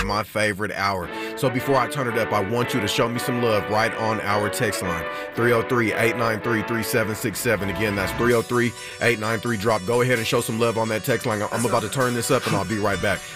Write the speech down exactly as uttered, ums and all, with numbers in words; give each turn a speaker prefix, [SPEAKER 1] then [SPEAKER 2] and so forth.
[SPEAKER 1] man, my favorite hour. So before I turn it up, I want you to show me some love right on our text line, three oh three, eight nine three, three seven six seven. Again, that's three oh three, eight nine three, drop. Go ahead and show some love on that text line. I'm about to turn this up and I'll be right back.